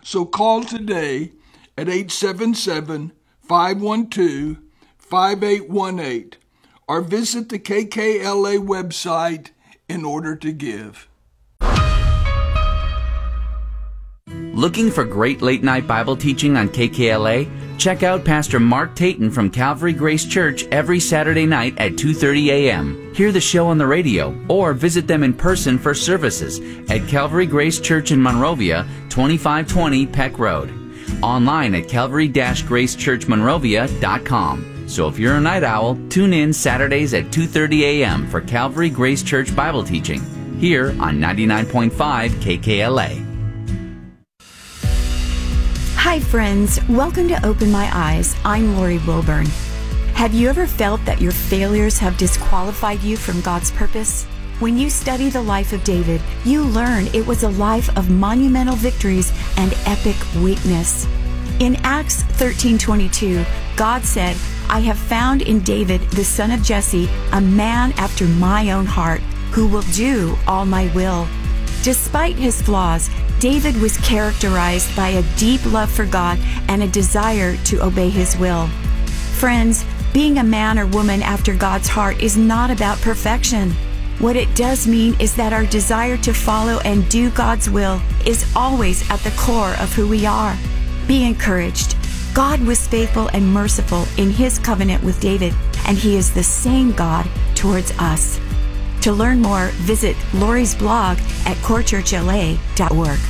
So call today at 877-512-5818 or visit the KKLA website in order to give. Looking for great late-night Bible teaching on KKLA? Check out Pastor Mark Tayton from Calvary Grace Church every Saturday night at 2:30 a.m. Hear the show on the radio or visit them in person for services at Calvary Grace Church in Monrovia, 2520 Peck Road. Online at calvary-gracechurchmonrovia.com. So if you're a night owl, tune in Saturdays at 2:30 a.m. for Calvary Grace Church Bible teaching here on 99.5 KKLA. Hi friends, welcome to Open My Eyes. I'm Lori Wilburn. Have you ever felt that your failures have disqualified you from God's purpose? When you study the life of David, you learn it was a life of monumental victories and epic weakness. In Acts 13:22, God said, "I have found in David, the son of Jesse, a man after my own heart, who will do all my will." Despite his flaws, David was characterized by a deep love for God and a desire to obey His will. Friends, being a man or woman after God's heart is not about perfection. What it does mean is that our desire to follow and do God's will is always at the core of who we are. Be encouraged. God was faithful and merciful in His covenant with David, and He is the same God towards us. To learn more, visit Lori's blog at corechurchla.org.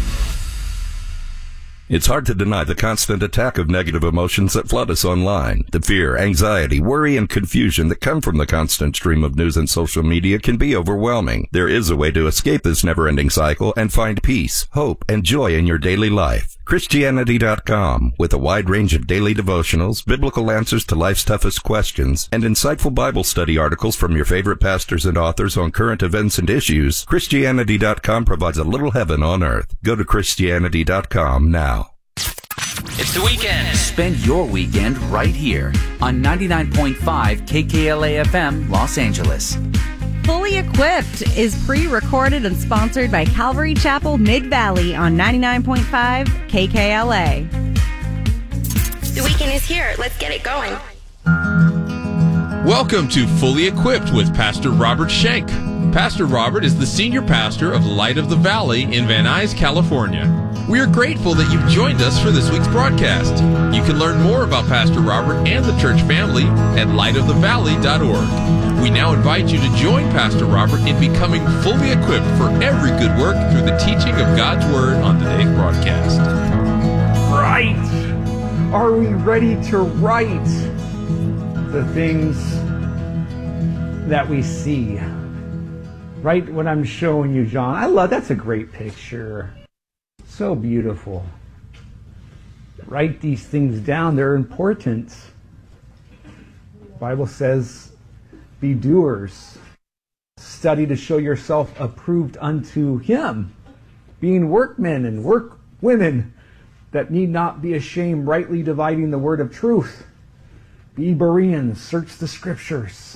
It's hard to deny the constant attack of negative emotions that flood us online. The fear, anxiety, worry, and confusion that come from the constant stream of news and social media can be overwhelming. There is a way to escape this never-ending cycle and find peace, hope, and joy in your daily life. Christianity.com, with a wide range of daily devotionals, biblical answers to life's toughest questions, and insightful Bible study articles from your favorite pastors and authors on current events and issues, Christianity.com provides a little heaven on earth. Go to Christianity.com now. It's the weekend. Spend your weekend right here on 99.5 KKLA FM, Los Angeles. Fully Equipped is pre-recorded and sponsored by Calvary Chapel Mid-Valley on 99.5 KKLA. The weekend is here. Let's get it going. Welcome to Fully Equipped with Pastor Robert Schenk. Pastor Robert is the senior pastor of Light of the Valley in Van Nuys, California. We are grateful that you've joined us for this week's broadcast. You can learn more about Pastor Robert and the church family at lightofthevalley.org. We now invite you to join Pastor Robert in becoming fully equipped for every good work through the teaching of God's Word on today's broadcast. Right! Are we ready to write the things that we see? Right what I'm showing you, John. I love, that's a great picture. So beautiful. Write these things down. They're important. The Bible says, be doers. Study to show yourself approved unto Him. Being workmen and workwomen that need not be ashamed, rightly dividing the word of truth. Be Bereans. Search the Scriptures.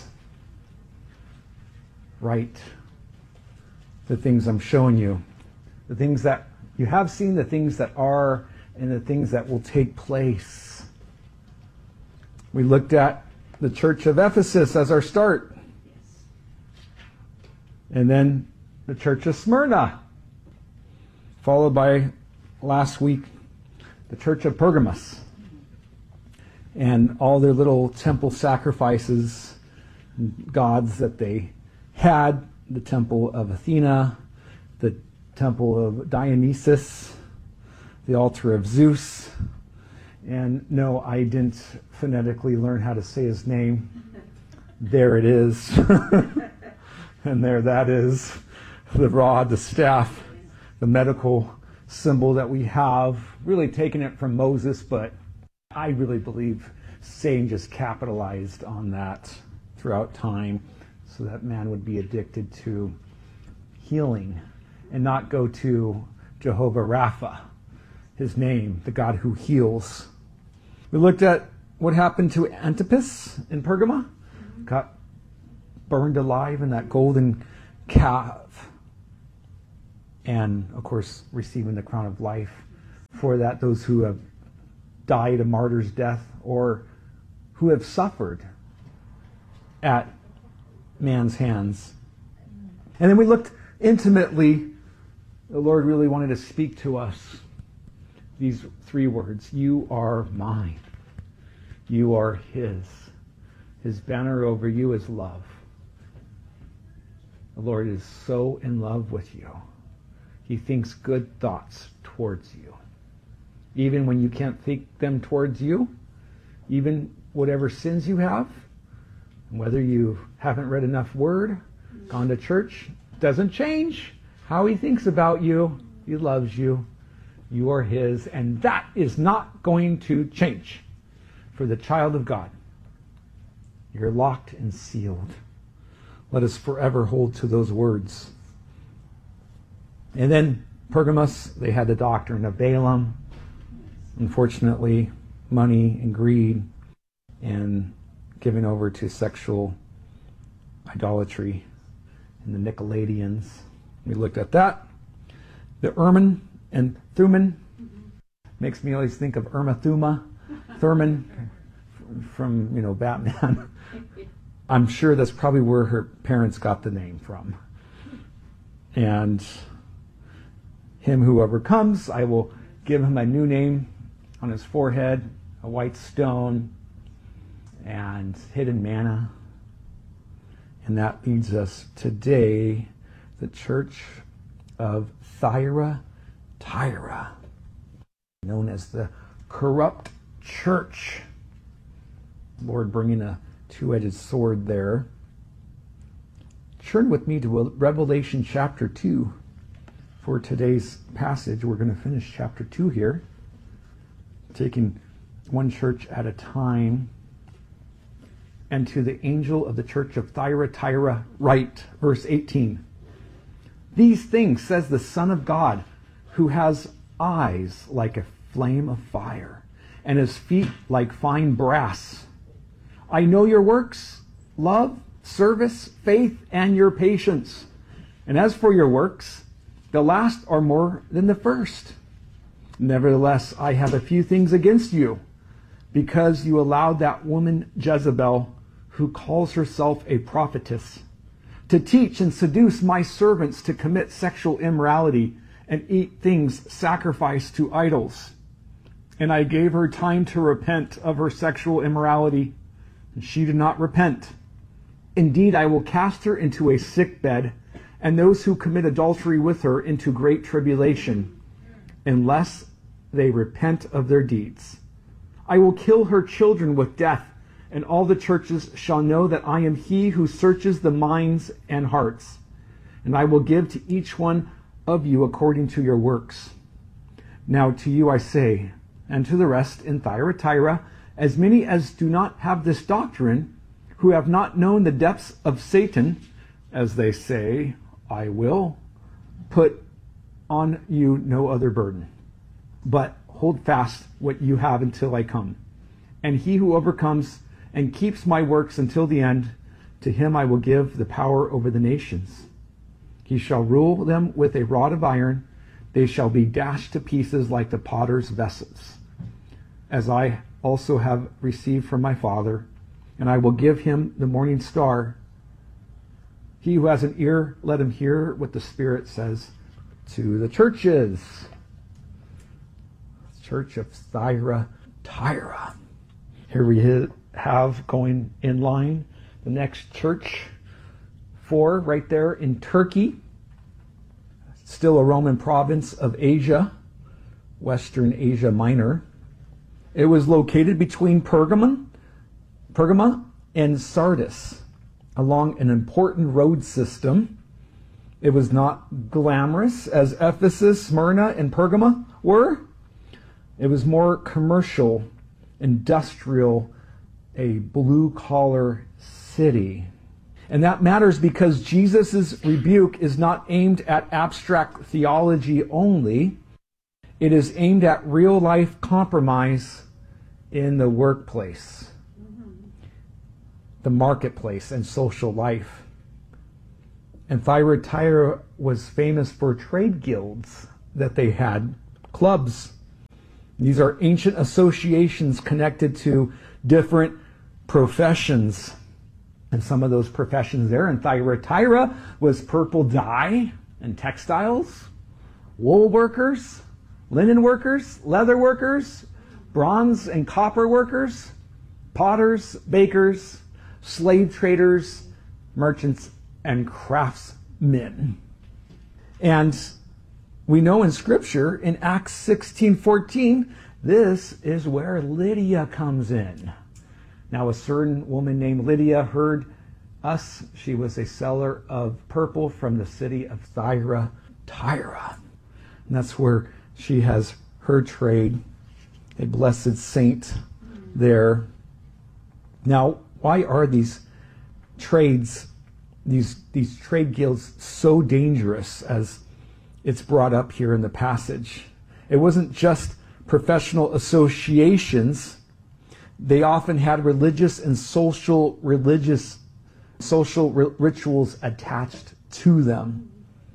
Write the things I'm showing you. The things that you have seen, the things that are, and the things that will take place. We looked at the church of Ephesus as our start. And then the church of Smyrna. Followed by, last week, the church of Pergamos. And all their little temple sacrifices, gods that they had. The temple of Athena, the temple of Dionysus, the altar of Zeus. And no, I didn't phonetically learn how to say his name. There it is. And there that is. The rod, the staff, the medical symbol that we have. Really taking it from Moses, but I really believe Satan just capitalized on that throughout time so that man would be addicted to healing and not go to Jehovah Rapha, his name, the God who heals. We looked at what happened to Antipas in Pergama. Got burned alive in that golden calf. And, of course, receiving the crown of life for that those who have died a martyr's death or who have suffered at man's hands. And then we looked intimately. The Lord really wanted to speak to us these 3 words: you are mine. You are his. His banner over you is love. The Lord is so in love with you. He thinks good thoughts towards you. Even when you can't think them towards you, even whatever sins you have, whether you haven't read enough word, gone to church, doesn't change how he thinks about you. He loves you. You are his, and that is not going to change for the child of God. You're locked and sealed. Let us forever hold to those words. And then Pergamos, they had the doctrine of Balaam. Unfortunately, money and greed and giving over to sexual idolatry and the Nicolaitans. We looked at that. The Urim and Thummim makes me always think of Irma Thurman from Batman. I'm sure that's probably where her parents got the name from. And him who overcomes, I will give him a new name on his forehead, a white stone, and hidden manna. And that leads us today, the church of Thyatira, known as the corrupt church. Lord bringing a two-edged sword there. Turn with me to Revelation chapter 2 for today's passage. We're going to finish chapter 2 here, taking one church at a time. And to the angel of the church of Thyatira write, verse 18. These things says the Son of God, who has eyes like a flame of fire, and his feet like fine brass. I know your works, love, service, faith, and your patience. And as for your works, the last are more than the first. Nevertheless, I have a few things against you, because you allowed that woman Jezebel, who calls herself a prophetess, to teach and seduce my servants to commit sexual immorality and eat things sacrificed to idols. And I gave her time to repent of her sexual immorality, and she did not repent. Indeed, I will cast her into a sick bed, and those who commit adultery with her into great tribulation, unless they repent of their deeds. I will kill her children with death, and all the churches shall know that I am he who searches the minds and hearts. And I will give to each one of you according to your works. Now to you I say, and to the rest in Thyatira, as many as do not have this doctrine, who have not known the depths of Satan, as they say, I will put on you no other burden, but hold fast what you have until I come. And he who overcomes and keeps my works until the end, to him I will give the power over the nations. He shall rule them with a rod of iron. They shall be dashed to pieces like the potter's vessels, as I also have received from my Father. And I will give him the morning star. He who has an ear, let him hear what the Spirit says to the churches. Church of Thyatira. Here we have going in line the next church, 4 right there in Turkey, still a Roman province of Asia, Western Asia Minor. It was located between Pergamum and Sardis along an important road system. It was not glamorous as Ephesus, Smyrna, and Pergama were. It was more commercial, industrial, a blue-collar city. And that matters because Jesus' rebuke is not aimed at abstract theology only. It is aimed at real-life compromise in the workplace, the marketplace, and social life. And Thyatira was famous for trade guilds that they had, clubs These are ancient associations connected to different professions. And some of those professions there in Thyatira was purple dye and textiles, wool workers, linen workers, leather workers, bronze and copper workers, potters, bakers, slave traders, merchants, and craftsmen. And we know in Scripture, in Acts 16:14, this is where Lydia comes in. Now a certain woman named Lydia heard us. She was a seller of purple from the city of Thyatira. And that's where she has her trade, a blessed saint there. Now, why are these trades, these trade guilds so dangerous as it's brought up here in the passage? It wasn't just professional associations. They often had religious and social rituals attached to them.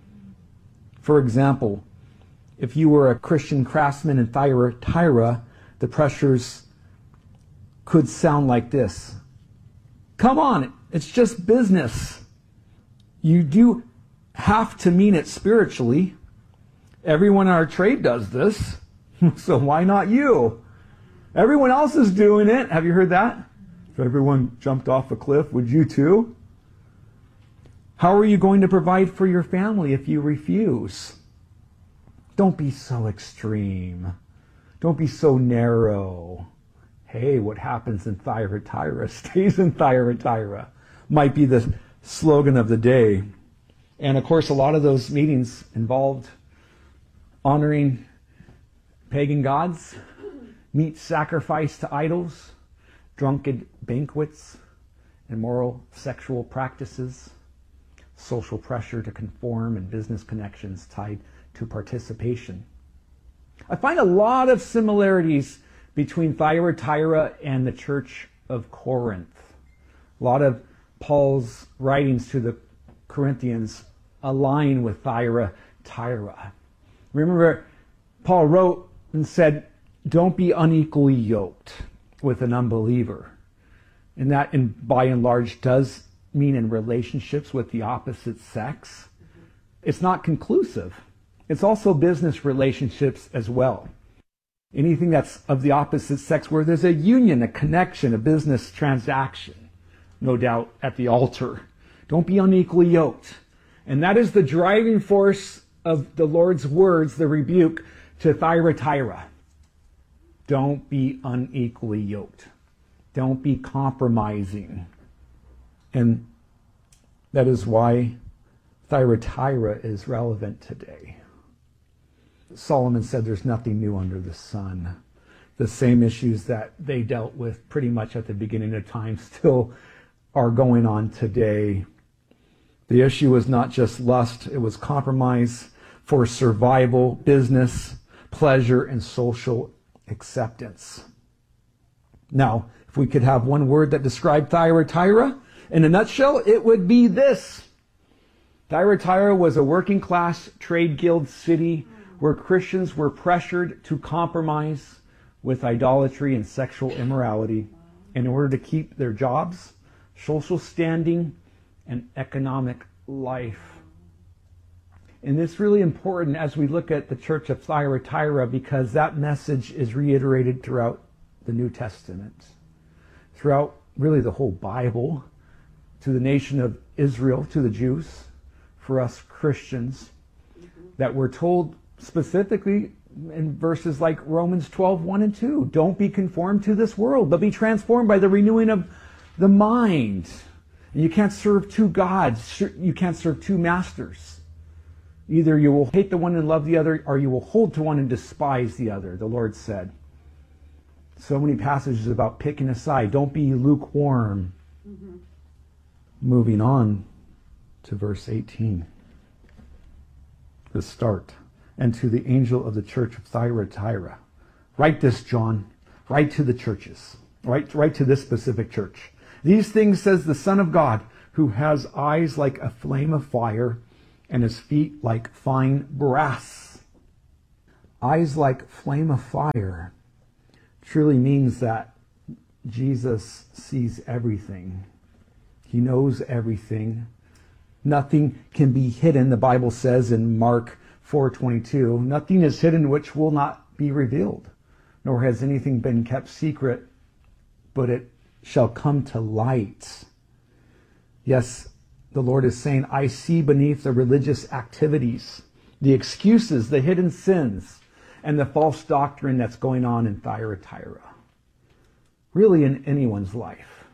For example, if you were a Christian craftsman in Thyatira, the pressures could sound like this. Come on, it's just business. You do have to mean it spiritually. Everyone in our trade does this, so why not you? Everyone else is doing it. Have you heard that? If everyone jumped off a cliff, would you too? How are you going to provide for your family if you refuse? Don't be so extreme. Don't be so narrow. Hey, what happens in Thyatira stays in Thyatira might be the slogan of the day. And of course, a lot of those meetings involved honoring pagan gods, meat sacrifice to idols, drunken banquets, immoral sexual practices, social pressure to conform, and business connections tied to participation. I find a lot of similarities between Thyatira and the church of Corinth. A lot of Paul's writings to the Corinthians align with Thyatira. Remember, Paul wrote and said, don't be unequally yoked with an unbeliever. And that, by and large, does mean in relationships with the opposite sex. It's not conclusive. It's also business relationships as well. Anything that's of the opposite sex where there's a union, a connection, a business transaction, no doubt at the altar. Don't be unequally yoked. And that is the driving force of the Lord's words, the rebuke to Thyatira. Don't be unequally yoked. Don't be compromising. And that is why Thyatira is relevant today. Solomon said there's nothing new under the sun. The same issues that they dealt with pretty much at the beginning of time still are going on today. The issue was not just lust, it was compromise for survival, business, pleasure, and social acceptance. Now, if we could have one word that described Thyatira in a nutshell, it would be this. Thyatira was a working class trade guild city where Christians were pressured to compromise with idolatry and sexual immorality in order to keep their jobs, social standing, and economic life. And it's really important as we look at the church of Thyatira because that message is reiterated throughout the New Testament, throughout really the whole Bible, to the nation of Israel, to the Jews, for us Christians, that we're told specifically in verses like Romans 12:1 and 2, don't be conformed to this world, but be transformed by the renewing of the mind. And you can't serve two gods. You can't serve two masters. Either you will hate the one and love the other, or you will hold to one and despise the other, the Lord said. So many passages about picking a side. Don't be lukewarm. Mm-hmm. Moving on to verse 18. The start. And to the angel of the church of Thyatira. Write this, John. Write to the churches. Write to this specific church. These things says the Son of God, who has eyes like a flame of fire and his feet like fine brass. eyes like flame of fire truly means that Jesus sees everything. He knows everything. Nothing can be hidden, the Bible says in Mark 4:22. Nothing is hidden which will not be revealed, nor has anything been kept secret, but it shall come to light. Yes, the Lord is saying, I see beneath the religious activities, the excuses, the hidden sins, and the false doctrine that's going on in Thyatira. Really in anyone's life.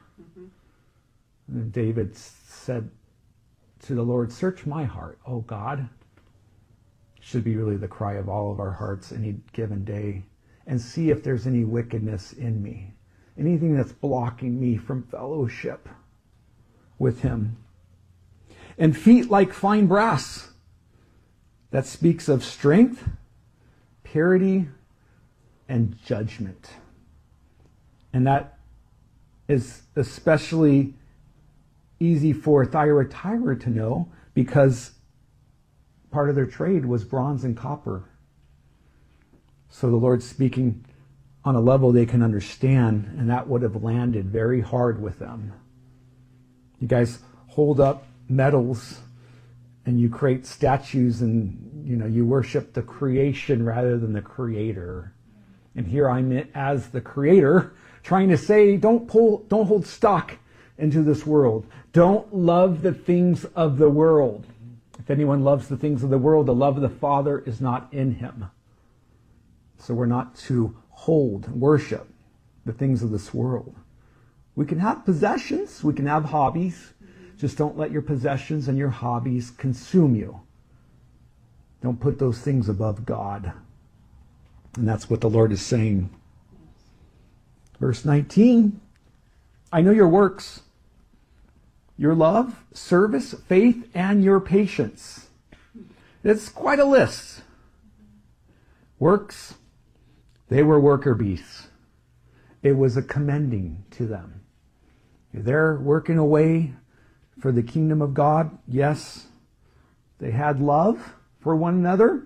And David said to the Lord, search my heart, O God. Should be really the cry of all of our hearts any given day. And see if there's any wickedness in me. Anything that's blocking me from fellowship with him. And feet like fine brass. That speaks of strength, purity, and judgment. And that is especially easy for Thyatira to know because part of their trade was bronze and copper. So the Lord's speaking on a level they can understand, and that would have landed very hard with them. You guys hold up medals and you create statues and you worship the creation rather than the creator. And here I'm as the creator trying to say, don't hold stock into this world. Don't love the things of the world. If anyone loves the things of the world, the love of the Father is not in him. So we're not to hold and worship the things of this world. We can have possessions, we can have hobbies. Just don't let your possessions and your hobbies consume you. Don't put those things above God. And that's what the Lord is saying. Verse 19, I know your works, your love, service, faith, and your patience. It's quite a list. Works, they were worker bees. It was a commending to them. They're working away for the kingdom of God. Yes, they had love for one another.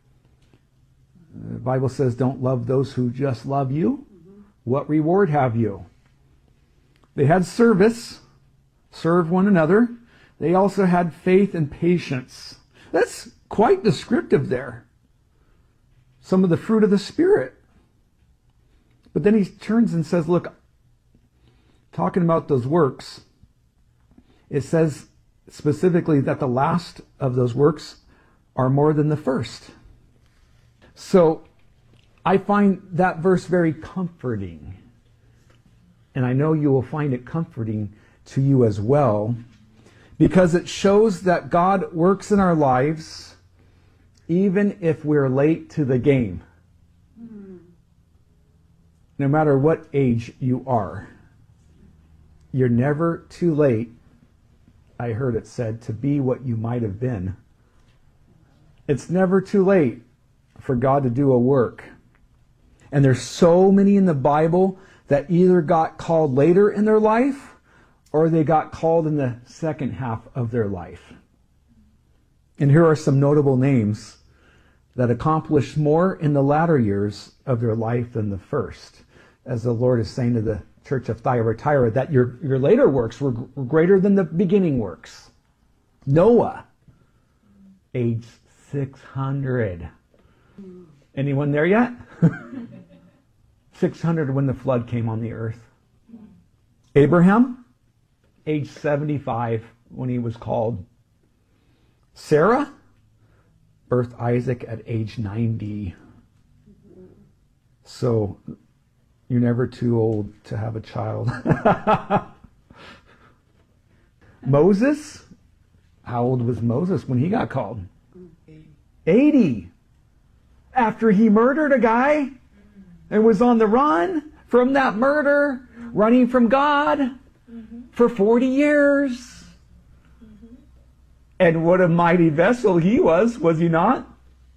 The Bible says, don't love those who just love you. What reward have you? They had service, served one another. They also had faith and patience. That's quite descriptive there. Some of the fruit of the Spirit. But then he turns and says, look, talking about those works, it says specifically that the last of those works are more than the first. So I find that verse very comforting. And I know you will find it comforting to you as well, because it shows that God works in our lives even if we're late to the game. No matter what age you are, you're never too late, I heard it said, to be what you might have been. It's never too late for God to do a work. And there's so many in the Bible that either got called later in their life or they got called in the second half of their life. And here are some notable names that accomplished more in the latter years of their life than the first. As the Lord is saying to the church of Thyatira, that your later works were greater than the beginning works. Noah, age 600. Anyone there yet? 600 when the flood came on the earth. Abraham, age 75 when he was called. Sarah birthed Isaac at age 90. So you're never too old to have a child. Moses, how old was Moses when he got called? 80. After he murdered a guy and was on the run from that murder, running from God for 40 years. And what a mighty vessel he was he not?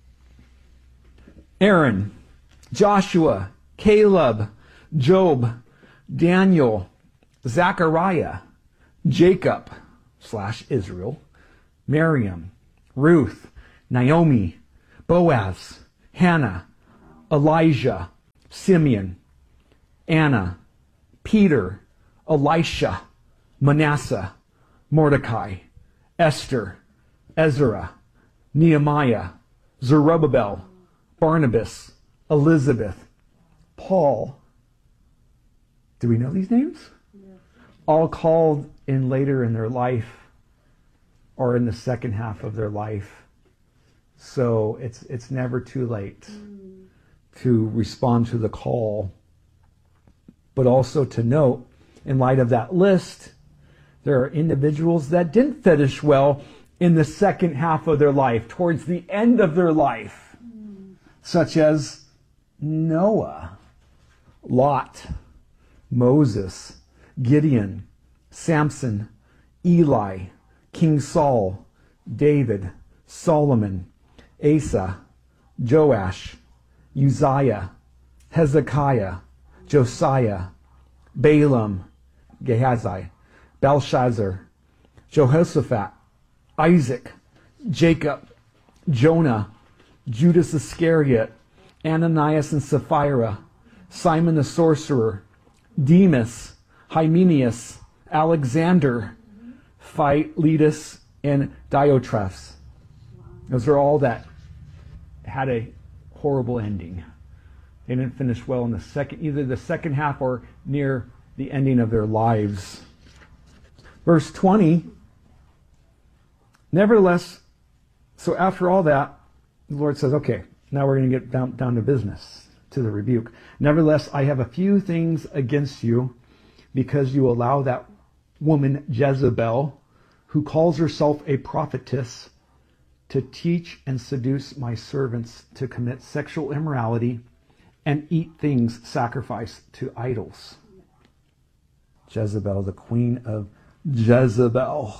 Aaron, Joshua, Caleb, Job, Daniel, Zechariah, Jacob / Israel, Miriam, Ruth, Naomi, Boaz, Hannah, Elijah, Simeon, Anna, Peter, Elisha, Manasseh, Mordecai, Esther, Ezra, Nehemiah, Zerubbabel, Barnabas, Elizabeth, Paul. Do we know these names? Yes. All called in later in their life or in the second half of their life. So it's never too late to respond to the call. But also to note, in light of that list, there are individuals that didn't finish well in the second half of their life, towards the end of their life, such as Noah, Lot, Moses, Gideon, Samson, Eli, King Saul, David, Solomon, Asa, Joash, Uzziah, Hezekiah, Josiah, Balaam, Gehazi, Belshazzar, Jehoshaphat, Isaac, Jacob, Jonah, Judas Iscariot, Ananias and Sapphira, Simon the sorcerer, Demas, Hymenaeus, Alexander, Philetus, and Diotrephes. Those are all that had a horrible ending. They didn't finish well in either the second half or near the ending of their lives. Verse 20, nevertheless, so after all that, the Lord says, okay, now we're going to get down to business, to the rebuke. Nevertheless, I have a few things against you, because you allow that woman Jezebel, who calls herself a prophetess, to teach and seduce my servants to commit sexual immorality and eat things sacrificed to idols. Jezebel, the queen of Jezebel,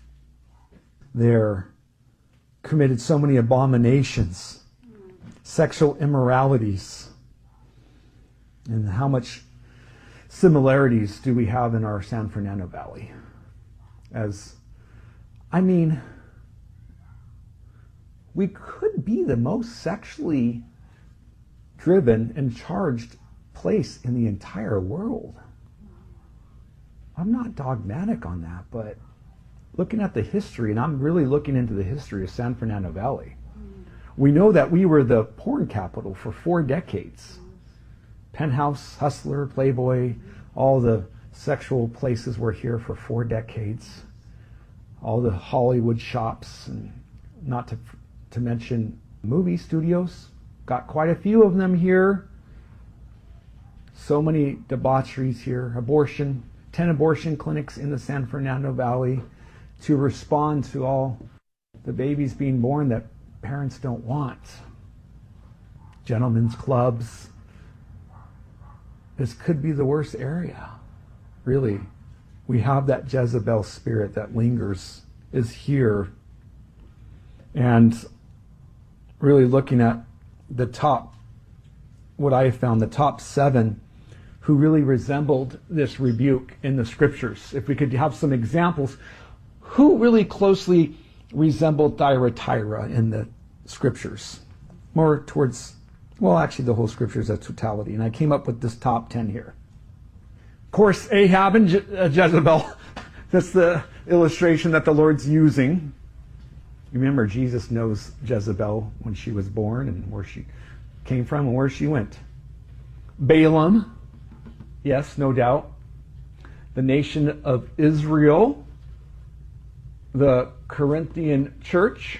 there committed so many abominations, sexual immoralities. And how much similarities do we have in our San Fernando Valley? We could be the most sexually driven and charged place in the entire world. I'm not dogmatic on that, but looking at the history, and I'm really looking into the history of San Fernando Valley, we know that we were the porn capital for 4 decades. Penthouse, Hustler, Playboy, all the sexual places were here for 4 decades. All the Hollywood shops, and not to mention movie studios. Got quite a few of them here. So many debaucheries here. 10 abortion clinics in the San Fernando Valley to respond to all the babies being born that parents don't want. Gentlemen's clubs. This could be the worst area. Really. We have that Jezebel spirit that lingers, is here. And really looking at the top, what I have found, the top 7 who really resembled this rebuke in the scriptures. If we could have some examples, who really closely resembled Thyatira in the scriptures? More towards, well, actually the whole scripture is a totality. And I came up with this top 10 here. Of course, Ahab and Jezebel, that's the illustration that the Lord's using. Remember, Jesus knows Jezebel when she was born and where she came from and where she went. Balaam, yes, no doubt. The nation of Israel, the Corinthian church.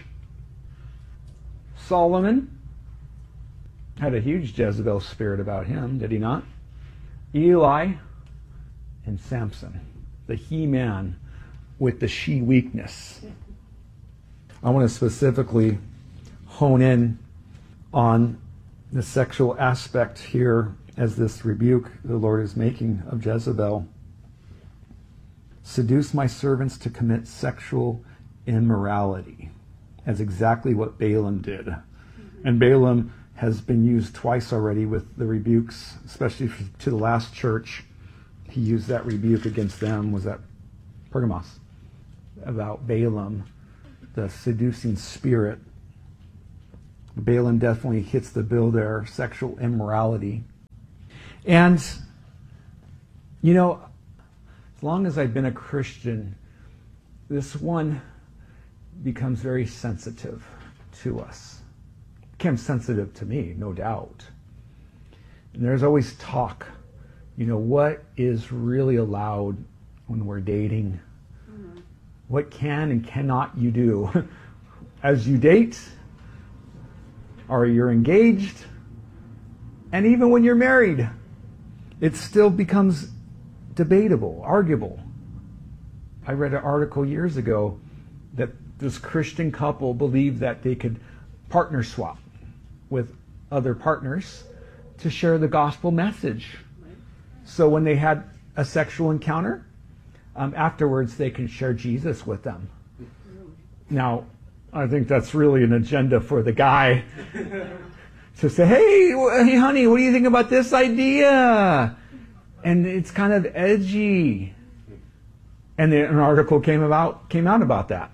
Solomon had a huge Jezebel spirit about him, did he not? Eli and Samson, the he-man with the she weakness. I want to specifically hone in on the sexual aspect here as this rebuke the Lord is making of Jezebel. Seduce my servants to commit sexual immorality. That's exactly what Balaam did. And Balaam has been used twice already with the rebukes, especially to the last church. He used that rebuke against them, was at Pergamos, about Balaam, the seducing spirit. Balaam definitely hits the bill there, sexual immorality. And, you know, as long as I've been a Christian, this one becomes very sensitive to us. It became sensitive to me, no doubt. And there's always talk, you know, what is really allowed when we're dating? What can and cannot you do as you date, or you're engaged, and even when you're married? It still becomes debatable, arguable. I read an article years ago that this Christian couple believed that they could partner swap with other partners to share the gospel message. So when they had a sexual encounter, afterwards they can share Jesus with them. Now, I think that's really an agenda for the guy to say, hey, honey, what do you think about this idea? And it's kind of edgy. And then an article came out about that.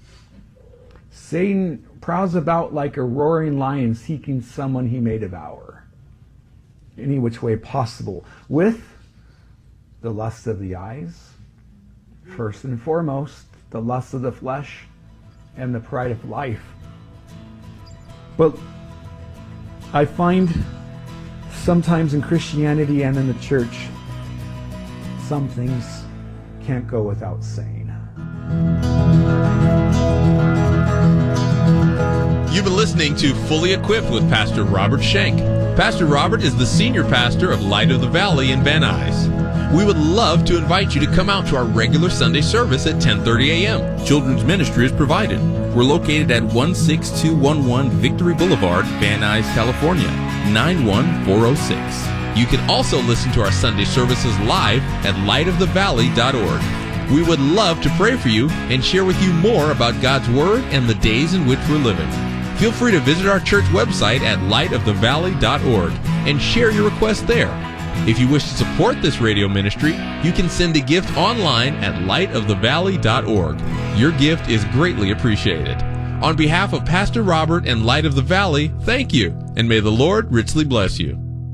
Satan prowls about like a roaring lion seeking someone he may devour, any which way possible, with the lust of the eyes, first and foremost, the lust of the flesh, and the pride of life. But I find sometimes in Christianity and in the church, some things can't go without saying. You've been listening to Fully Equipped with Pastor Robert Schenk. Pastor Robert is the senior pastor of Light of the Valley in Van Nuys. We would love to invite you to come out to our regular Sunday service at 10:30 a.m. Children's ministry is provided. We're located at 16211 Victory Boulevard, Van Nuys, California, 91406. You can also listen to our Sunday services live at lightofthevalley.org. We would love to pray for you and share with you more about God's Word and the days in which we're living. Feel free to visit our church website at lightofthevalley.org and share your request there. If you wish to support this radio ministry, you can send a gift online at lightofthevalley.org. Your gift is greatly appreciated. On behalf of Pastor Robert and Light of the Valley, thank you, and may the Lord richly bless you.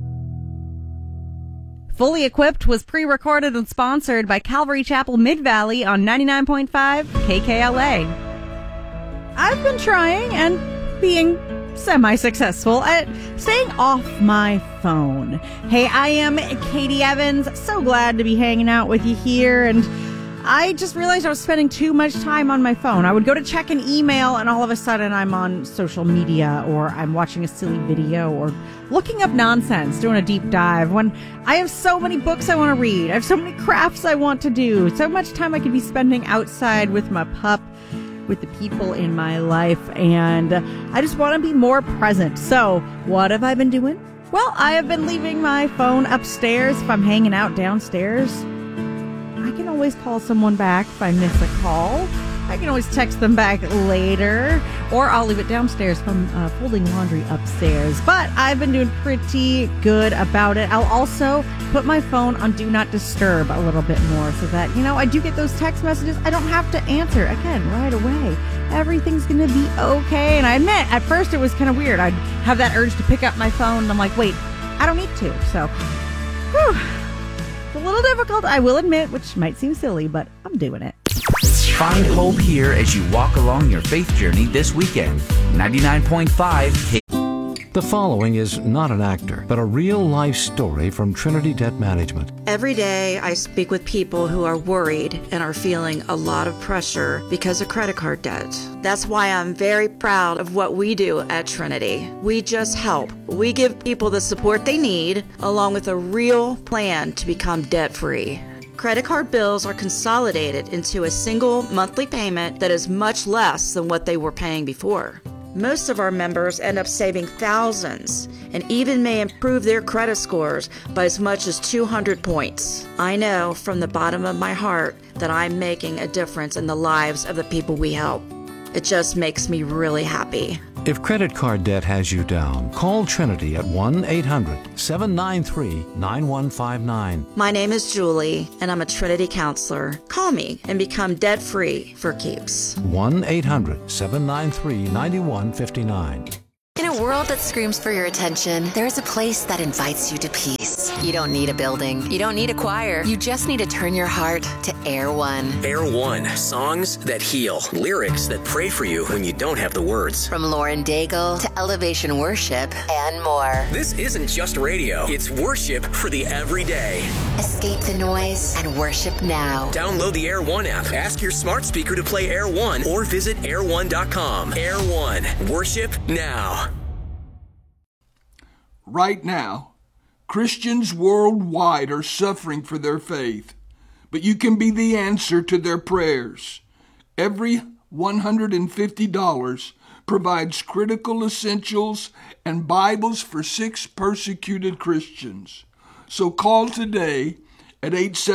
Fully Equipped was pre-recorded and sponsored by Calvary Chapel Mid-Valley on 99.5 KKLA. I've been trying and being semi-successful at staying off my phone. Hey, I am Katie Evans. So glad to be hanging out with you here, and I just realized I was spending too much time on my phone. I would go to check an email, and all of a sudden I'm on social media, or I'm watching a silly video, or looking up nonsense, doing a deep dive, when I have so many books I want to read. I have so many crafts I want to do. So much time I could be spending outside with my pup, with the people in my life, and I just want to be more present. So what have I been doing? Well, I have been leaving my phone upstairs. If I'm hanging out downstairs, I can always call someone back if I miss a call. I can always text them back later, or I'll leave it downstairs if I'm folding laundry upstairs. But I've been doing pretty good about it. I'll also put my phone on Do Not Disturb a little bit more so that, you know, I do get those text messages. I don't have to answer, again, right away. Everything's going to be okay. And I admit, at first it was kind of weird. I'd have that urge to pick up my phone, and I'm like, wait, I don't need to. So, whew, it's a little difficult, I will admit, which might seem silly, but I'm doing it. Find hope here as you walk along your faith journey this weekend. 99.5 The following is not an actor, but a real-life story from Trinity Debt Management. Every day I speak with people who are worried and are feeling a lot of pressure because of credit card debt. That's why I'm very proud of what we do at Trinity. We just help. We give people the support they need, along with a real plan to become debt-free. Credit card bills are consolidated into a single monthly payment that is much less than what they were paying before. Most of our members end up saving thousands and even may improve their credit scores by as much as 200 points. I know from the bottom of my heart that I'm making a difference in the lives of the people we help. It just makes me really happy. If credit card debt has you down, call Trinity at 1-800-793-9159. My name is Julie, and I'm a Trinity counselor. Call me and become debt-free for keeps. 1-800-793-9159. In a a world that screams for your attention, there's a place that invites you to peace. You don't need a building. You don't need a choir. You just need to turn your heart to Air One. Air One. Songs that heal. Lyrics that pray for you when you don't have the words. From Lauren Daigle to Elevation Worship and more. This isn't just radio. It's worship for the everyday. Escape the noise and worship now. Download the Air One app. Ask your smart speaker to play Air One or visit air1.com. Air One. Worship now. Right now, Christians worldwide are suffering for their faith, but you can be the answer to their prayers. Every $150 provides critical essentials and Bibles for 6 persecuted Christians. So call today at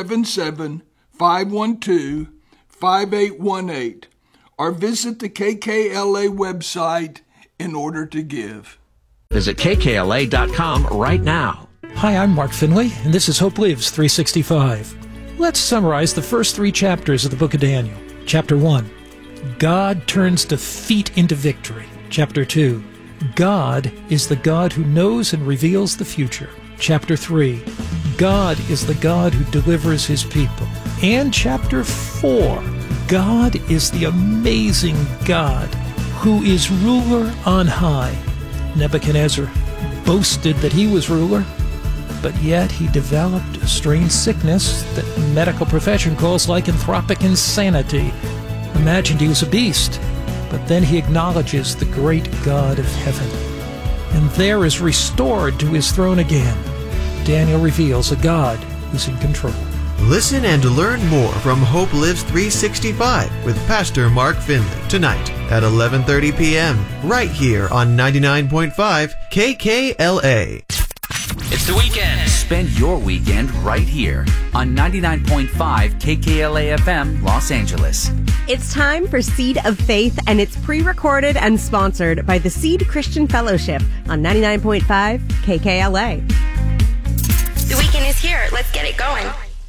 877-512-5818 or visit the KKLA website in order to give. Visit kkla.com right now. Hi, I'm Mark Finley, and this is Hope Lives 365. Let's summarize the first 3 chapters of the book of Daniel. Chapter 1, God turns defeat into victory. Chapter 2, God is the God who knows and reveals the future. Chapter 3, God is the God who delivers his people. And chapter 4, God is the amazing God who is ruler on high. Nebuchadnezzar boasted that he was ruler, but yet he developed a strange sickness that the medical profession calls lycanthropic insanity. Imagined he was a beast, but then he acknowledges the great God of heaven, and there is restored to his throne again. Daniel reveals a God who's in control. Listen and learn more from Hope Lives 365 with Pastor Mark Finley tonight at 11:30 p.m. right here on 99.5 KKLA. It's the weekend. Spend your weekend right here on 99.5 KKLA FM, Los Angeles. It's time for Seed of Faith, and it's pre-recorded and sponsored by the Seed Christian Fellowship on 99.5 KKLA. The weekend is here. Let's get it going.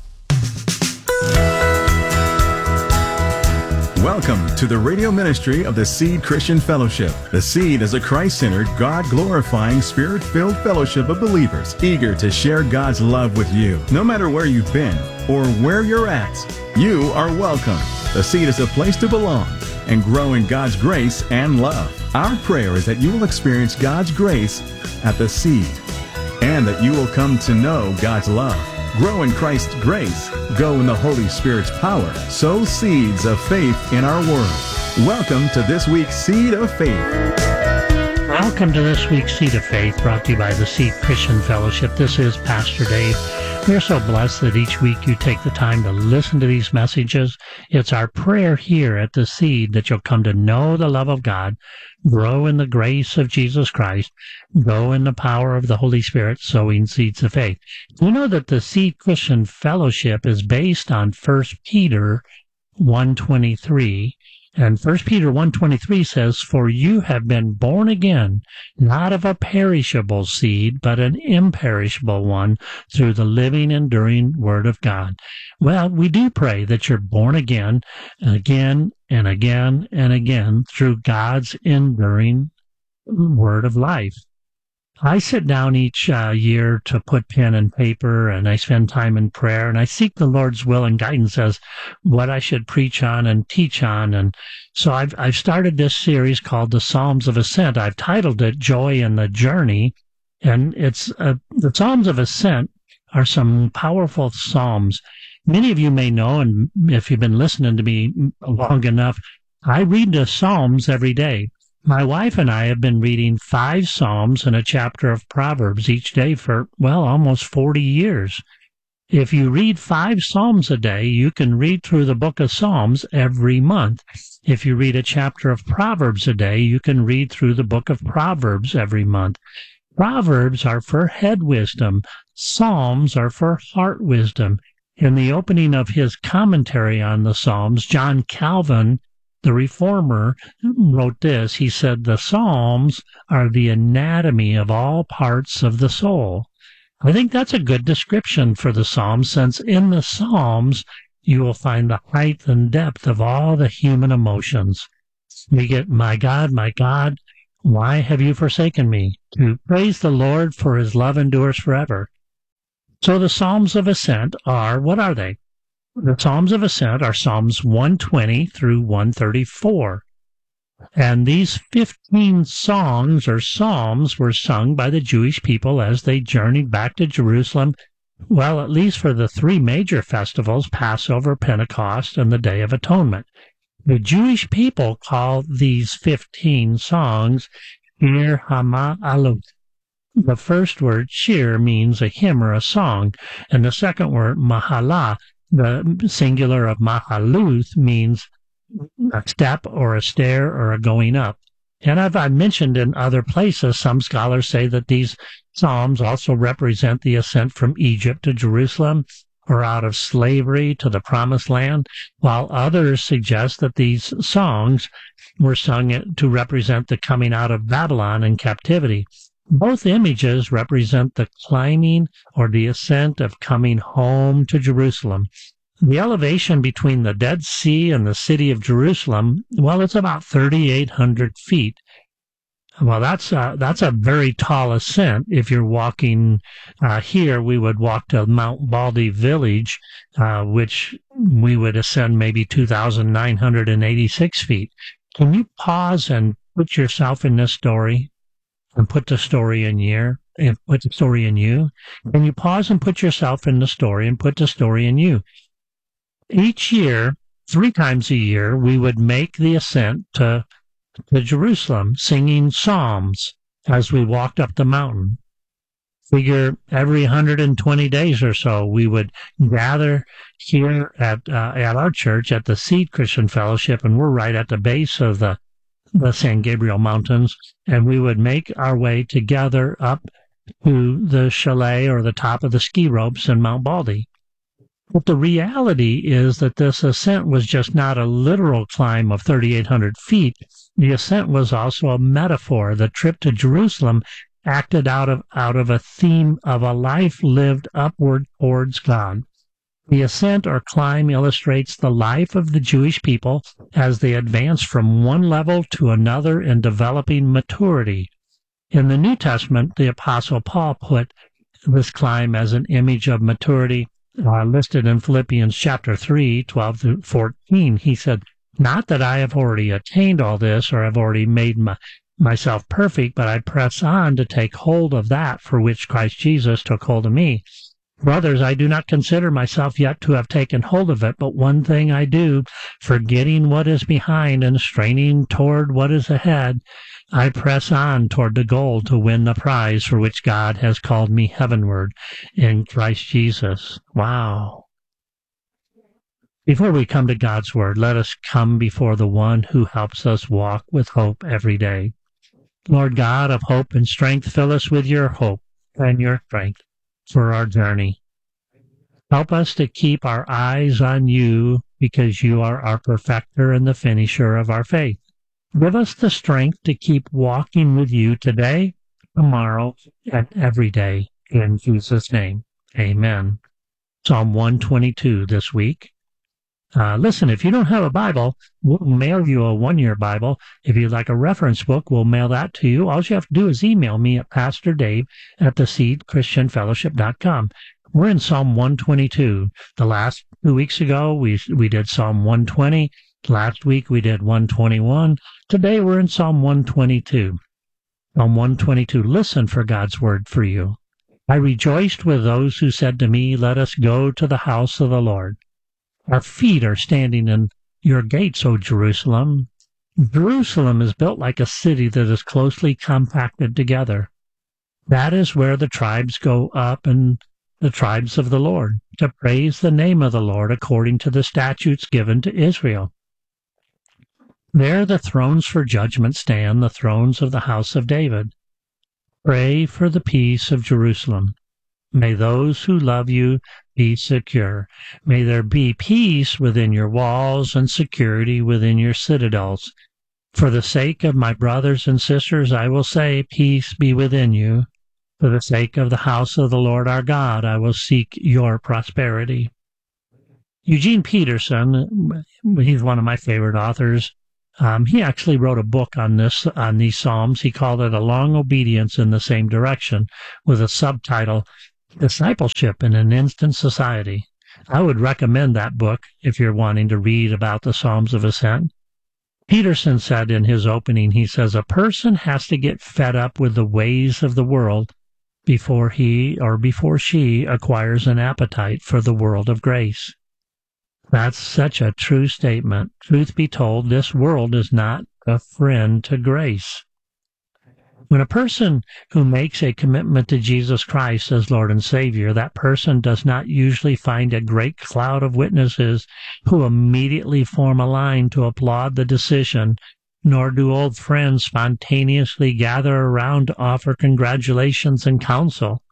Welcome to the radio ministry of the Seed Christian Fellowship. The Seed is a Christ-centered, God-glorifying, Spirit-filled fellowship of believers eager to share God's love with you. No matter where you've been or where you're at, you are welcome. The Seed is a place to belong and grow in God's grace and love. Our prayer is that you will experience God's grace at the Seed and that you will come to know God's love. Grow in Christ's grace, go in the Holy Spirit's power, sow seeds of faith in our world. Welcome to this week's Seed of Faith. Welcome to this week's Seed of Faith, brought to you by the Seed Christian Fellowship. This is Pastor Dave. We're so blessed that each week you take the time to listen to these messages. It's our prayer here at the Seed that you'll come to know the love of God, grow in the grace of Jesus Christ, grow in the power of the Holy Spirit, sowing seeds of faith. You know that the Seed Christian Fellowship is based on 1 Peter 1:23. And 1 Peter 1:23 says, "For you have been born again, not of a perishable seed, but an imperishable one, through the living, enduring Word of God." Well, we do pray that you're born again and again and again and again through God's enduring Word of life. I sit down each year to put pen and paper, and I spend time in prayer, and I seek the Lord's will and guidance as what I should preach on and teach on. And so I've started this series called The Psalms of Ascent. I've titled it Joy in the Journey, and it's the Psalms of Ascent are some powerful psalms. Many of you may know, and if you've been listening to me long enough, I read the Psalms every day. My wife and I have been reading 5 Psalms and a chapter of Proverbs each day for, well, almost 40 years. If you read 5 Psalms a day, you can read through the book of Psalms every month. If you read a chapter of Proverbs a day, you can read through the book of Proverbs every month. Proverbs are for head wisdom. Psalms are for heart wisdom. In the opening of his commentary on the Psalms, John Calvin, the Reformer, wrote this. He said, "The Psalms are the anatomy of all parts of the soul." I think that's a good description for the Psalms, since in the Psalms you will find the height and depth of all the human emotions. We get, my God, Why have you forsaken me? To praise the Lord, for his love endures forever. So the Psalms of Ascent are, what are they? The Psalms of Ascent are Psalms 120 through 134. And these 15 songs or psalms were sung by the Jewish people as they journeyed back to Jerusalem, well, at least for the three major festivals, Passover, Pentecost, and the Day of Atonement. The Jewish people call these 15 songs Shir HaMa'alot. The first word, shir, means a hymn or a song, and the second word, mahalah, the singular of mahaluth, means a step or a stair or a going up. And I've mentioned in other places, some scholars say that these psalms also represent the ascent from Egypt to Jerusalem or out of slavery to the Promised Land, while others suggest that these songs were sung to represent the coming out of Babylon in captivity. Both images represent the climbing or the ascent of coming home to Jerusalem. The elevation between the Dead Sea and the city of Jerusalem, well, it's about 3,800 feet. Well, that's a very tall ascent. If you're walking here, we would walk to Mount Baldy Village, which we would ascend maybe 2,986 feet. Can you pause and put yourself in this story and put the story in you? And put the story in you? Can you pause and put yourself in the story and put the story in you? Each year, 3 times a year, we would make the ascent to Jerusalem, singing psalms as we walked up the mountain. Figure every 120 days or so, we would gather here at our church at the Seed Christian Fellowship, and we're right at the base of the San Gabriel Mountains, and we would make our way together up to the chalet or the top of the ski ropes in Mount Baldy. But the reality is that this ascent was just not a literal climb of 3,800 feet. The ascent was also a metaphor. The trip to Jerusalem acted out of a theme of a life lived upward towards God. The ascent or climb illustrates the life of the Jewish people as they advance from one level to another in developing maturity. In the New Testament, the Apostle Paul put this climb as an image of maturity. Listed in Philippians chapter 3, 12 through 14, he said, "Not that I have already attained all this or have already made myself perfect, but I press on to take hold of that for which Christ Jesus took hold of me. Brothers, I do not consider myself yet to have taken hold of it, but one thing I do, forgetting what is behind and straining toward what is ahead, I press on toward the goal to win the prize for which God has called me heavenward in Christ Jesus." Wow. Before we come to God's Word, let us come before the one who helps us walk with hope every day. Lord God of hope and strength, fill us with your hope and your strength for our journey. Help us to keep our eyes on you because you are our perfecter and the finisher of our faith. Give us the strength to keep walking with you today, tomorrow, and every day. In Jesus' name, amen. Psalm 122 this week. Listen, if you don't have a Bible, we'll mail you a one-year Bible. If you'd like a reference book, we'll mail that to you. All you have to do is email me at pastordave@theseedchristianfellowship.com. We're in Psalm 122. The last 2 weeks ago, we did Psalm 120. Last week, we did 121. Today, we're in Psalm 122. Psalm 122, listen for God's word for you. I rejoiced with those who said to me, "Let us go to the house of the Lord." Our feet are standing in your gates, O Jerusalem. Jerusalem is built like a city that is closely compacted together. That is where the tribes go up, and the tribes of the Lord, to praise the name of the Lord according to the statutes given to Israel. There the thrones for judgment stand, the thrones of the house of David. Pray for the peace of Jerusalem. May those who love you be secure. May there be peace within your walls and security within your citadels. For the sake of my brothers and sisters, I will say, peace be within you. For the sake of the house of the Lord our God, I will seek your prosperity. Eugene Peterson, he's one of my favorite authors. He actually wrote a book on these Psalms. He called it A Long Obedience in the Same Direction, with a subtitle, Discipleship in an Instant Society. I would recommend that book if you're wanting to read about the Psalms of Ascent. Peterson said in his opening, he says, a person has to get fed up with the ways of the world before he or before she acquires an appetite for the world of grace. That's such a true statement. Truth be told, this world is not a friend to grace. When a person who makes a commitment to Jesus Christ as Lord and Savior, that person does not usually find a great cloud of witnesses who immediately form a line to applaud the decision, nor do old friends spontaneously gather around to offer congratulations and counsel.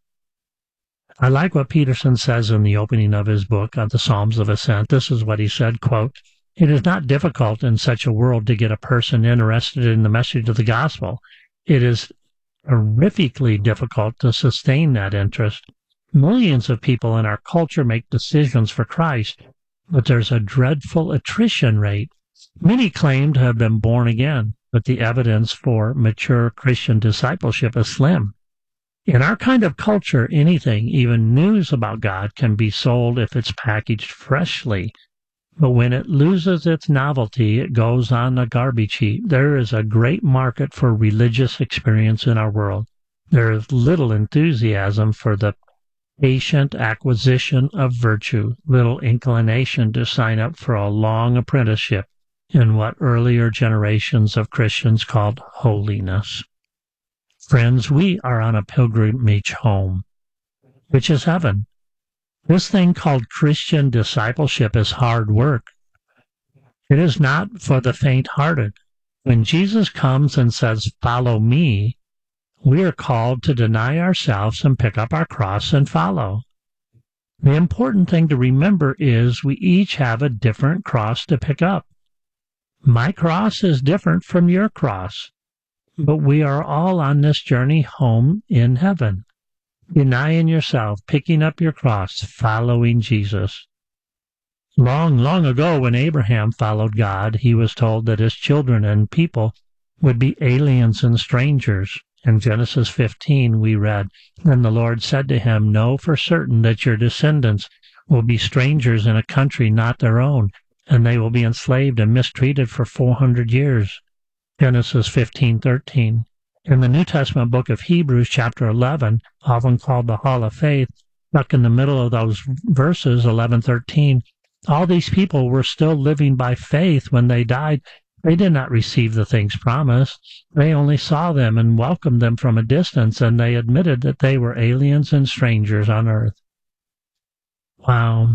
I like what Peterson says in the opening of his book on the Psalms of Ascent. This is what he said, quote, "It is not difficult in such a world to get a person interested in the message of the gospel. It is horrifically difficult to sustain that interest. Millions of people in our culture make decisions for Christ, but there's a dreadful attrition rate. Many claim to have been born again, but the evidence for mature Christian discipleship is slim. In our kind of culture, anything, even news about God, can be sold if it's packaged freshly. But when it loses its novelty, it goes on a garbage heap. There is a great market for religious experience in our world. There is little enthusiasm for the patient acquisition of virtue, little inclination to sign up for a long apprenticeship in what earlier generations of Christians called holiness. Friends, we are on a pilgrimage home, which is heaven. This thing called Christian discipleship is hard work. It is not for the faint-hearted. When Jesus comes and says, "Follow me," we are called to deny ourselves and pick up our cross and follow. The important thing to remember is we each have a different cross to pick up. My cross is different from your cross, but we are all on this journey home in heaven. Denying yourself, picking up your cross, following Jesus. Long, long ago, when Abraham followed God, he was told that his children and people would be aliens and strangers. In Genesis 15, we read, "Then the Lord said to him, Know for certain that your descendants will be strangers in a country not their own, and they will be enslaved and mistreated for 400 years. Genesis 15:13. In the New Testament book of Hebrews, chapter 11, often called the Hall of Faith, stuck in the middle of those verses, 11:13, all these people were still living by faith when they died. They did not receive the things promised. They only saw them and welcomed them from a distance, and they admitted that they were aliens and strangers on earth. Wow.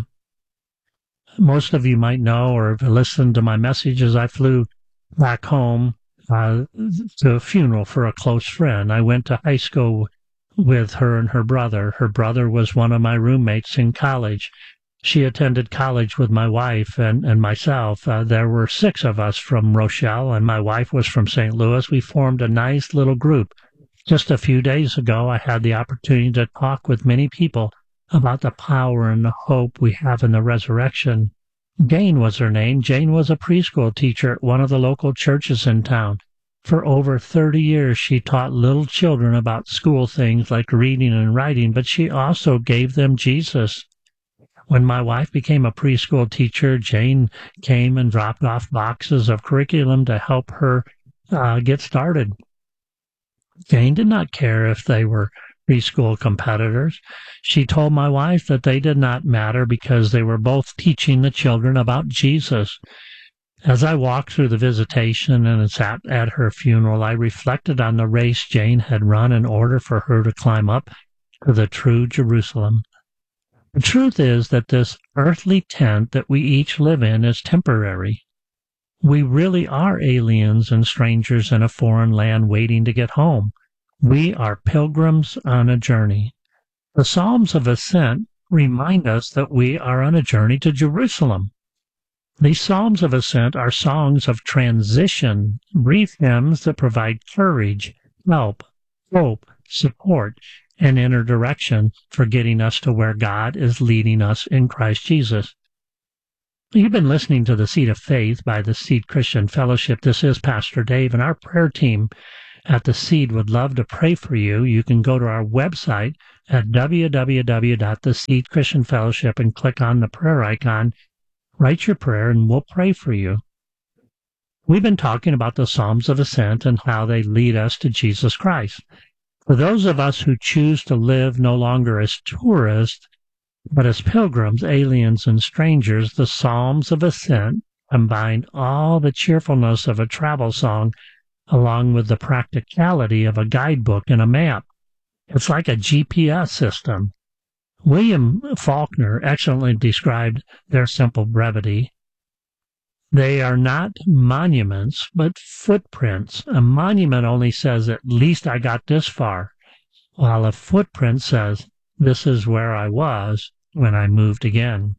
Most of you might know or have listened to my messages. I flew back home to a funeral for a close friend. I went to high school with her and her brother. Her brother was one of my roommates in college. She attended college with my wife and myself. There were 6 of us from Rochelle, and my wife was from St. Louis. We formed a nice little group. Just a few days ago, I had the opportunity to talk with many people about the power and the hope we have in the resurrection. Jane was her name. Jane was a preschool teacher at one of the local churches in town. For over 30 years, she taught little children about school things like reading and writing, but she also gave them Jesus. When my wife became a preschool teacher, Jane came and dropped off boxes of curriculum to help her get started. Jane did not care if they were preschool competitors. She told my wife that they did not matter because they were both teaching the children about Jesus. As I walked through the visitation and sat at her funeral, I reflected on the race Jane had run in order for her to climb up to the true Jerusalem. The truth is that this earthly tent that we each live in is temporary. We really are aliens and strangers in a foreign land waiting to get home. We are pilgrims on a journey. The Psalms of Ascent remind us that we are on a journey to Jerusalem. These Psalms of Ascent are songs of transition, brief hymns that provide courage, help, hope, support, and inner direction for getting us to where God is leading us in Christ Jesus. You've been listening to The Seed of Faith by the Seed Christian Fellowship. This is Pastor Dave, and our prayer team at The Seed would love to pray for you. You can go to our website at www.theseedchristianfellowship and click on the prayer icon, write your prayer, and we'll pray for you. We've been talking about the Psalms of Ascent and how they lead us to Jesus Christ. For those of us who choose to live no longer as tourists, but as pilgrims, aliens, and strangers, the Psalms of Ascent combine all the cheerfulness of a travel song along with the practicality of a guidebook and a map. It's like a GPS system. William Faulkner excellently described their simple brevity. They are not monuments, but footprints. A monument only says, at least I got this far, while a footprint says, this is where I was when I moved again.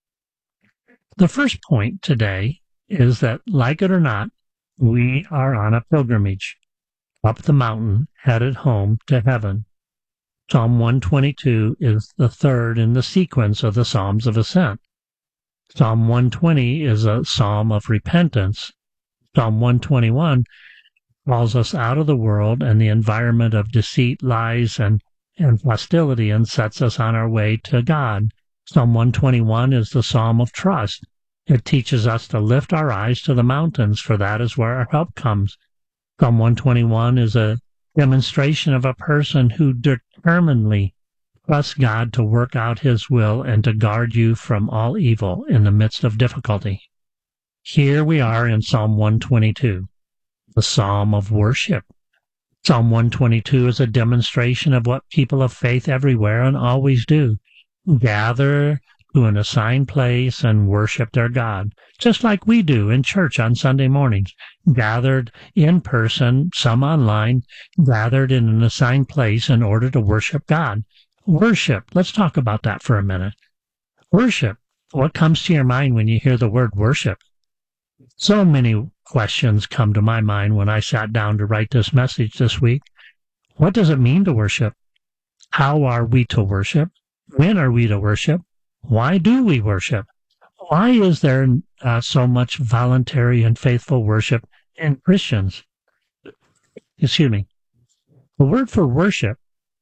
The first point today is that, like it or not, we are on a pilgrimage up the mountain, headed home to heaven. Psalm 122 is the third in the sequence of the Psalms of Ascent. Psalm 120 is a psalm of repentance. Psalm 121 calls us out of the world and the environment of deceit, lies, and hostility, and sets us on our way to God. Psalm 121 is the psalm of trust. It teaches us to lift our eyes to the mountains, for that is where our help comes. Psalm 121 is a demonstration of a person who determinedly trusts God to work out His will and to guard you from all evil in the midst of difficulty. Here we are in Psalm 122, the psalm of worship. Psalm 122 is a demonstration of what people of faith everywhere and always do: gather to an assigned place and worship their God, just like we do in church on Sunday mornings, gathered in person, some online, gathered in an assigned place in order to worship God. Worship, let's talk about that for a minute. Worship, what comes to your mind when you hear the word worship? So many questions come to my mind when I sat down to write this message this week. What does it mean to worship? How are we to worship? When are we to worship? Why do we worship? Why is there so much voluntary and faithful worship in Christians? Excuse me. The word for worship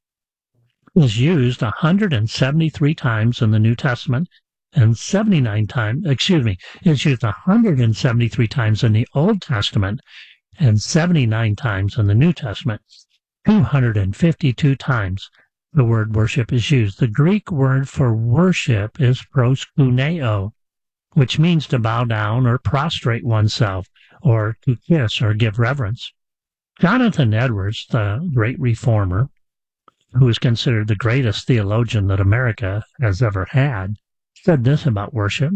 is used 173 times in the New Testament and 79 times, it's used 173 times in the Old Testament and 79 times in the New Testament. 252 times the word worship is used. The Greek word for worship is proskuneo, which means to bow down or prostrate oneself, or to kiss or give reverence. Jonathan Edwards, the great reformer, who is considered the greatest theologian that America has ever had, said this about worship.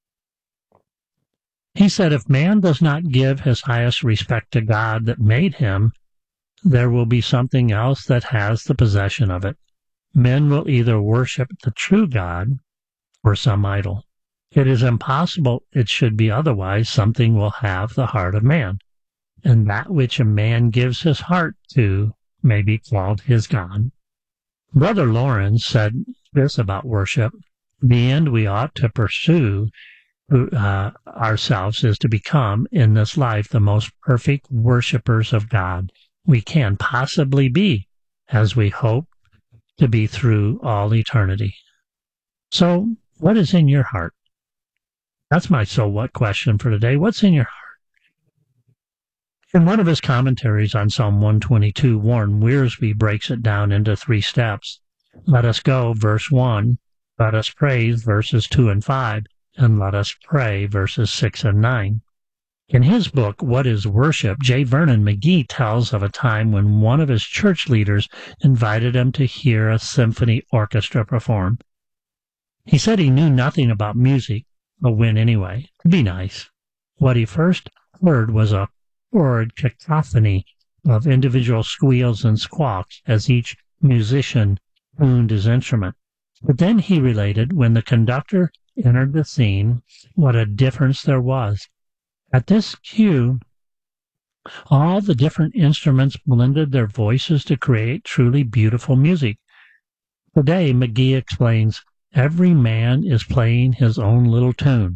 He said, if man does not give his highest respect to God that made him, there will be something else that has the possession of it. Men will either worship the true God or some idol. It is impossible it should be otherwise. Something will have the heart of man, and that which a man gives his heart to may be called his God. Brother Lawrence said this about worship: the end we ought to pursue ourselves is to become in this life the most perfect worshipers of God we can possibly be, as we hope to be through all eternity. So, what is in your heart? That's my so what question for today. What's in your heart? In one of his commentaries on Psalm 122, Warren Wiersbe breaks it down into 3 steps. Let us go, verse 1. Let us praise, verses 2 and 5. And let us pray, verses 6 and 9. In his book, What is Worship?, J. Vernon McGee tells of a time when one of his church leaders invited him to hear a symphony orchestra perform. He said he knew nothing about music, but went anyway, to be nice. What he first heard was a horrid cacophony of individual squeals and squawks as each musician tuned his instrument. But then he related, when the conductor entered the scene, what a difference there was. At this cue, all the different instruments blended their voices to create truly beautiful music. Today, McGee explains, every man is playing his own little tune.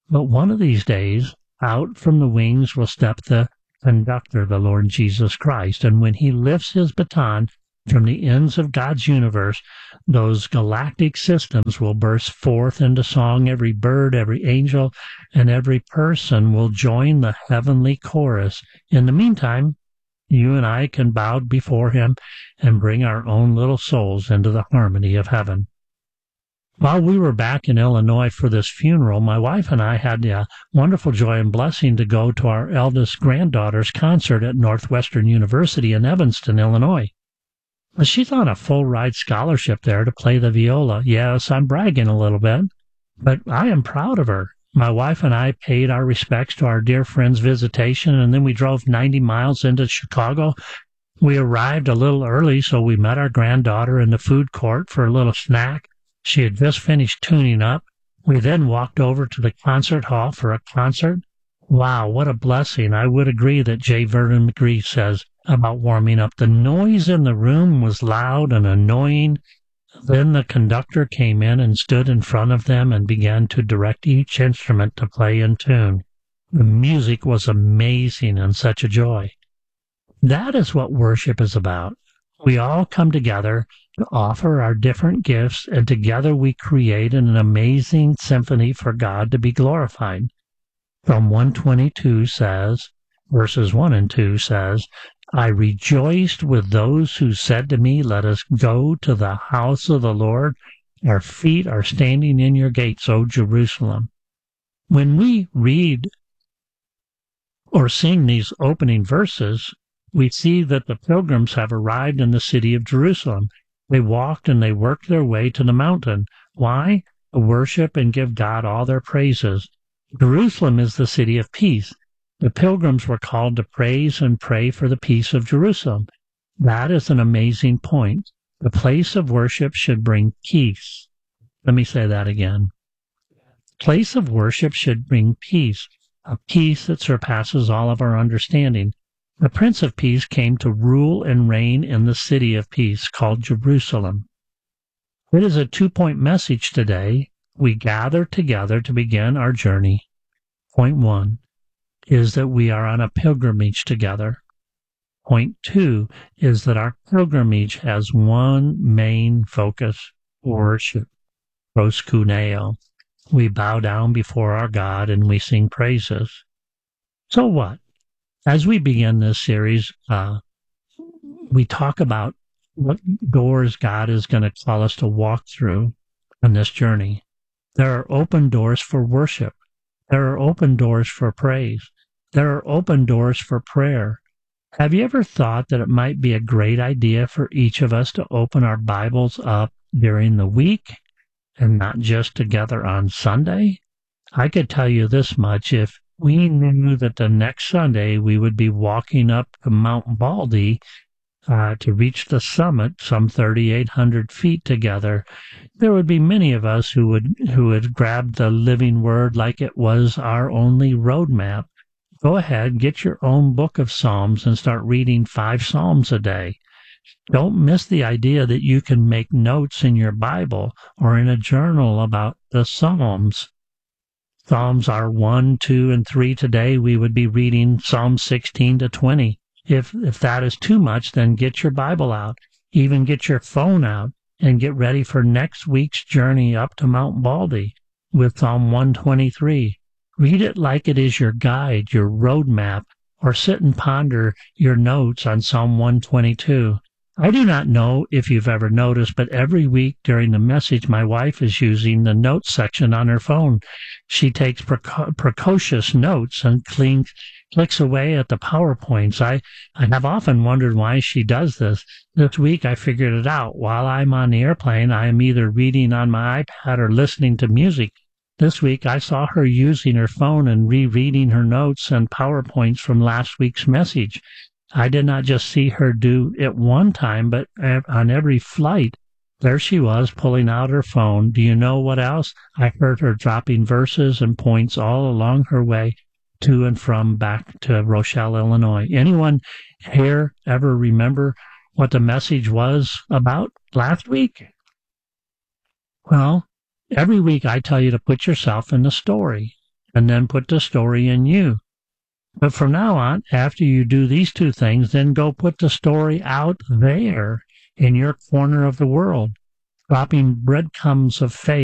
But one of these days, out from the wings will step the conductor, the Lord Jesus Christ. And when he lifts his baton from the ends of God's universe, those galactic systems will burst forth into song. Every bird, every angel, and every person will join the heavenly chorus. In the meantime, you and I can bow before him and bring our own little souls into the harmony of heaven. While we were back in Illinois for this funeral, my wife and I had the wonderful joy and blessing to go to our eldest granddaughter's concert at Northwestern University in Evanston, Illinois. She's on a full-ride scholarship there to play the viola. Yes, I'm bragging a little bit, but I am proud of her. My wife and I paid our respects to our dear friend's visitation, and then we drove 90 miles into Chicago. We arrived a little early, so we met our granddaughter in the food court for a little snack. She had just finished tuning up. We then walked over to the concert hall for a concert. Wow, what a blessing. I would agree that J. Vernon McGree says about warming up. The noise in the room was loud and annoying. Then the conductor came in and stood in front of them and began to direct each instrument to play in tune. The music was amazing and such a joy. That is what worship is about. We all come together to offer our different gifts, and together we create an amazing symphony for God to be glorified. Psalm 122 says, verses 1 and 2 says, I rejoiced with those who said to me, let us go to the house of the Lord. Our feet are standing in your gates, O Jerusalem. When we read or sing these opening verses, we see that the pilgrims have arrived in the city of Jerusalem. They walked and they worked their way to the mountain. Why? To worship and give God all their praises. Jerusalem is the city of peace. The pilgrims were called to praise and pray for the peace of Jerusalem. That is an amazing point. The place of worship should bring peace. Let me say that again. The place of worship should bring peace, a peace that surpasses all of our understanding. The Prince of Peace came to rule and reign in the city of peace called Jerusalem. It is a 2-point message today. We gather together to begin our journey. Point 1 is that we are on a pilgrimage together. Point 2 is that our pilgrimage has one main focus, worship, proskuneo. We bow down before our God and we sing praises. So what? As we begin this series, we talk about what doors God is going to call us to walk through on this journey. There are open doors for worship. There are open doors for praise. There are open doors for prayer. Have you ever thought that it might be a great idea for each of us to open our Bibles up during the week and not just together on Sunday? I could tell you this much. If we knew that the next Sunday we would be walking up to Mount Baldy to reach the summit, some 3,800 feet together, there would be many of us who would grab the living word like it was our only roadmap. Go ahead, get your own book of Psalms and start reading 5 Psalms a day. Don't miss the idea that you can make notes in your Bible or in a journal about the Psalms. Psalms are 1, 2, and 3 today. We would be reading Psalms 16 to 20. If that is too much, then get your Bible out. Even get your phone out and get ready for next week's journey up to Mount Baldy with Psalm 123. Read it like it is your guide, your roadmap, or sit and ponder your notes on Psalm 122. I do not know if you've ever noticed, but every week during the message, my wife is using the notes section on her phone. She takes precocious notes and clicks away at the PowerPoints. I have often wondered why she does this. This week I figured it out. While I'm on the airplane, I am either reading on my iPad or listening to music. This week I saw her using her phone and rereading her notes and PowerPoints from last week's message. I did not just see her do it one time, but on every flight, there she was pulling out her phone. Do you know what else? I heard her dropping verses and points all along her way to and from back to Rochelle, Illinois. Anyone here ever remember what the message was about last week? Well, every week I tell you to put yourself in the story. and then put the story in you. But from now on, after you do these two things, then go put the story out there in your corner of the world, dropping breadcrumbs of faith